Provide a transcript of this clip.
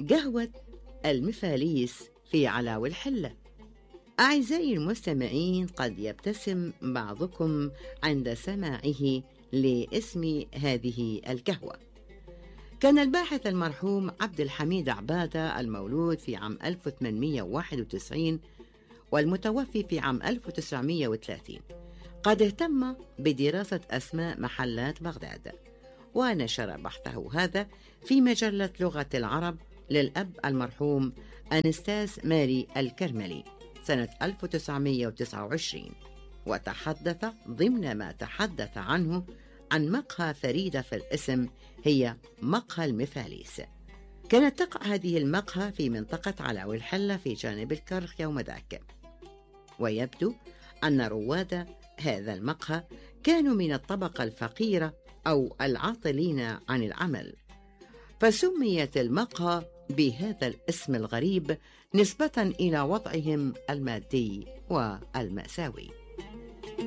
قهوة المفاليس في علاو الحلة. أعزائي المستمعين، قد يبتسم بعضكم عند سماعه لاسم هذه القهوة. كان الباحث المرحوم عبد الحميد عبادة المولود في عام 1891 والمتوفي في عام 1930 قد اهتم بدراسة أسماء محلات بغداد، ونشر بحثه هذا في مجلة لغة العرب للأب المرحوم أنستاس ماري الكرملي سنة 1929، وتحدث ضمن ما تحدث عنه عن مقهى فريدة في الاسم هي مقهى المفاليس. كانت تقع هذه المقهى في منطقة علاو الحلة في جانب الكرخ يوم ذاك، ويبدو أن رواد هذا المقهى كانوا من الطبقة الفقيرة أو العاطلين عن العمل، فسميت المقهى بهذا الاسم الغريب نسبة إلى وضعهم المادي والمأساوي.